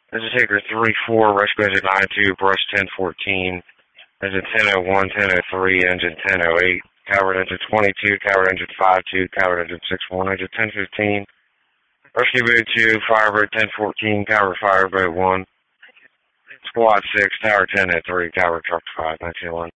This is Hickory 3-4, rescue engine 92, brush 1014, engine 1001, 1003, engine 1008, Calvert engine 22, Calvert engine 52, Calvert engine 61, engine 1015, rescue boat 2, Firebird 1014, Calvert Fireboat 1, squad 6, tower 10 at 3, Calvert truck 5, 1901.